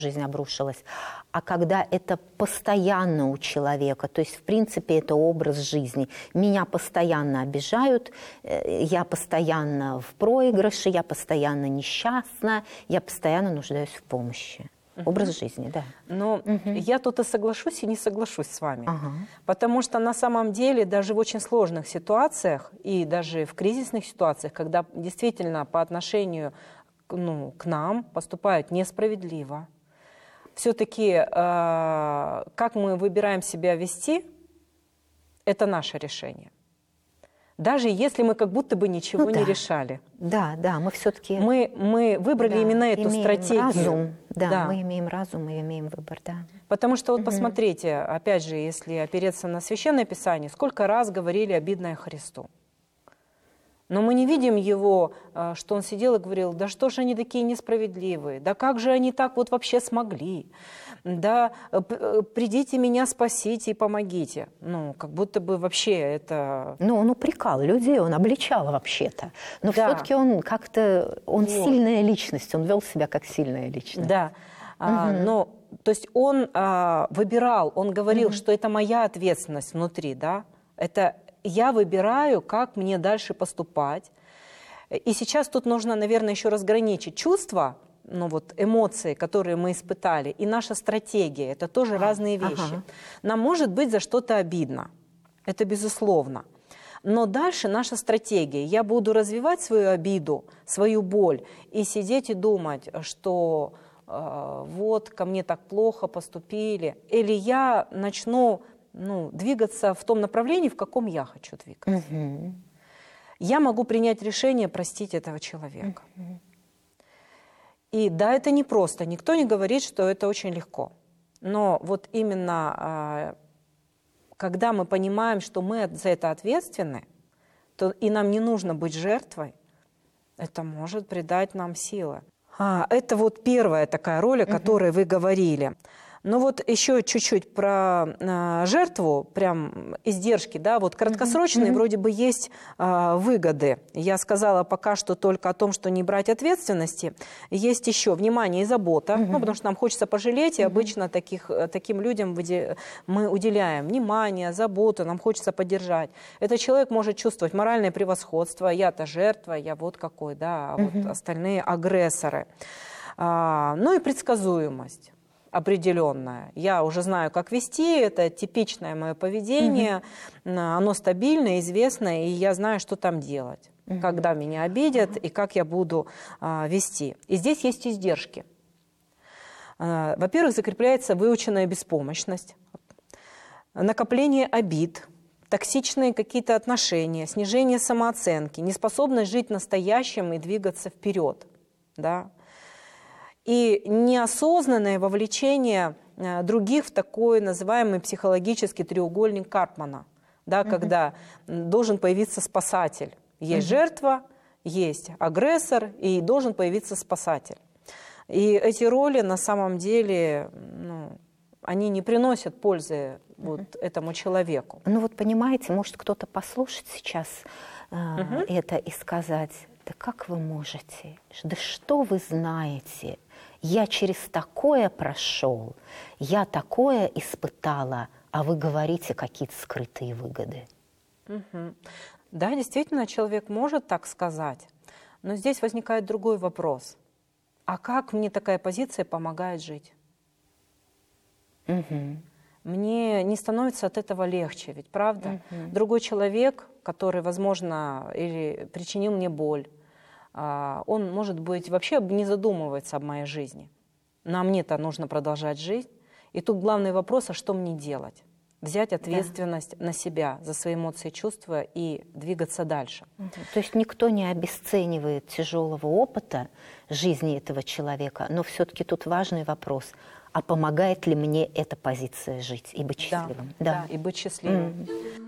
жизнь обрушилась, а когда это постоянно у человека, то есть, в принципе, это образ жизни. Меня постоянно обижают, я постоянно в проигрыше, я постоянно несчастна, я постоянно нуждаюсь в помощи. Образ жизни, да. Но я тут и соглашусь, и не соглашусь с вами. Потому что на самом деле даже в очень сложных ситуациях и даже в кризисных ситуациях, когда действительно по отношению к нам поступают несправедливо, все-таки как мы выбираем себя вести, это наше решение. Даже если мы как будто бы ничего не решали. Да, мы все-таки... Мы выбрали именно эту стратегию. Разум, мы имеем разум, мы имеем выбор, да. Потому что вот посмотрите, опять же, если опереться на Священное Писание, сколько раз говорили обидное Христу. Но мы не видим его, что он сидел и говорил, да что же они такие несправедливые, да как же они так вот вообще смогли, да придите меня спасите и помогите. Как будто бы вообще это... Он упрекал людей, он обличал вообще-то. Но все-таки он как-то, сильная личность, он вел себя как сильная личность. Да, то есть он выбирал, он говорил, что это моя ответственность внутри, да, это... Я выбираю, как мне дальше поступать. И сейчас тут нужно, наверное, еще разграничить чувства, эмоции, которые мы испытали, и наша стратегия. Это тоже разные вещи. Нам может быть за что-то обидно. Это безусловно. Но дальше наша стратегия. Я буду развивать свою обиду, свою боль, и сидеть и думать, что вот ко мне так плохо поступили. Или я начну... двигаться в том направлении, в каком я хочу двигаться. Я могу принять решение простить этого человека. И да, это непросто. Никто не говорит, что это очень легко. Но вот именно когда мы понимаем, что мы за это ответственны, то и нам не нужно быть жертвой, это может придать нам силы. Это вот первая такая роль, о которой вы говорили. Но вот еще чуть-чуть про жертву, прям издержки, да, вот краткосрочные вроде бы есть выгоды. Я сказала пока что только о том, что не брать ответственности. Есть еще внимание и забота, потому что нам хочется пожалеть, и обычно таким людям мы уделяем внимание, заботу, нам хочется поддержать. Этот человек может чувствовать моральное превосходство, я-то жертва, я вот какой, да, а вот остальные агрессоры. Ну и предсказуемость определенное. Я уже знаю, как вести, это типичное мое поведение, оно стабильное, известное, и я знаю, что там делать, когда меня обидят и как я буду вести. И здесь есть издержки. Во-первых, закрепляется выученная беспомощность, накопление обид, токсичные какие-то отношения, снижение самооценки, неспособность жить настоящим и двигаться вперед, да? И неосознанное вовлечение других в такой называемый психологический треугольник Карпмана, да, когда должен появиться спасатель. Есть жертва, есть агрессор, и должен появиться спасатель. И эти роли на самом деле, они не приносят пользы вот этому человеку. Вот понимаете, может кто-то послушать сейчас это и сказать, да как вы можете, да что вы знаете, я через такое прошел, я такое испытала, а вы говорите какие-то скрытые выгоды. Да, действительно, человек может так сказать, но здесь возникает другой вопрос. А как мне такая позиция помогает жить? Мне не становится от этого легче, ведь правда? Другой человек, который, возможно, или причинил мне боль, он, может быть, вообще не задумывается об моей жизни. Но а мне-то нужно продолжать жизнь. И тут главный вопрос, а что мне делать? Взять ответственность на себя за свои эмоции, чувства и двигаться дальше. То есть никто не обесценивает тяжелого опыта жизни этого человека, но все-таки тут важный вопрос, а помогает ли мне эта позиция жить и быть счастливым? Да, и быть счастливым.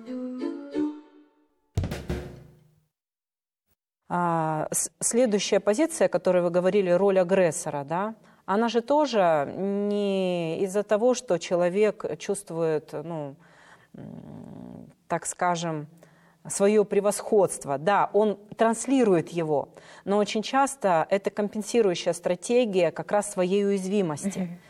Следующая позиция, о которой вы говорили, роль агрессора, да, она же тоже не из-за того, что человек чувствует, так скажем, свое превосходство. Да, он транслирует его, но очень часто это компенсирующая стратегия как раз своей уязвимости.